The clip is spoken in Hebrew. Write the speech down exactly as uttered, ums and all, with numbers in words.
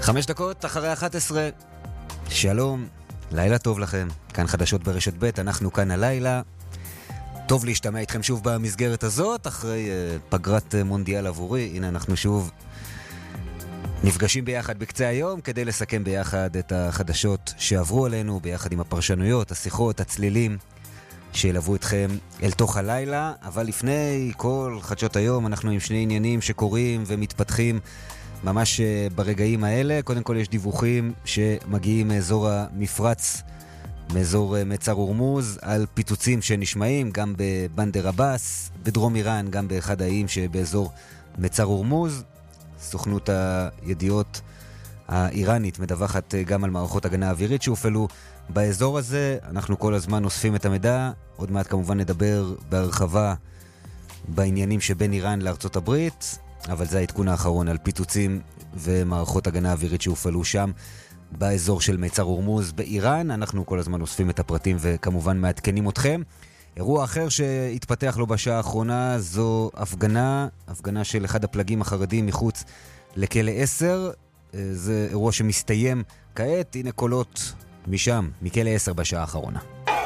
חמש דקות אחרי אחת עשרה. שלום, לילה טוב לכם. כאן חדשות ברשת ב', אנחנו כאן הלילה. טוב להשתמע איתכם שוב במסגרת הזאת, אחרי uh, פגרת uh, מונדיאל עבורי. הנה אנחנו שוב נפגשים ביחד בקצה היום, כדי לסכם ביחד את החדשות שעברו עלינו, ביחד עם הפרשנויות, השיחות, הצלילים, שילוו אתכם אל תוך הלילה. אבל לפני כל חדשות היום, אנחנו עם שני עניינים שקורים ומתפתחים ממש ברגעים האלה. קודם כל יש דיווחים שמגיעים מאזור המפרץ, מאזור מצר הורמוז, על פיצוצים שנשמעים גם בבנדר אבאס, בדרום איראן, גם באחד האיים שבאזור מצר הורמוז. סוכנות הידיעות האיראנית מדווחת גם על מערכות הגנה אווירית שהופעלו באזור הזה. אנחנו כל הזמן אוספים את המידע. עוד מעט כמובן נדבר בהרחבה בעניינים שבין איראן לארצות הברית, אבל זה העדכון האחרון על פיצוצים ומערכות הגנה אווירית שהופעלו שם באזור של מצר הורמוז באיראן. אנחנו כל הזמן אוספים את הפרטים וכמובן מעדכנים אתכם. אירוע אחר שהתפתח לו בשעה האחרונה זו הפגנה, הפגנה של אחד הפלגים החרדים מחוץ לכלא עשר. זה אירוע שמסתיים כעת. הנה קולות משם, מכלא עשר בשעה האחרונה.